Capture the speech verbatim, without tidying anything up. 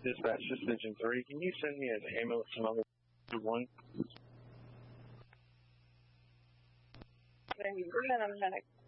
Dispatch, this is Engine three. Can you send me an ambulance to number one? Then you bring in a medic.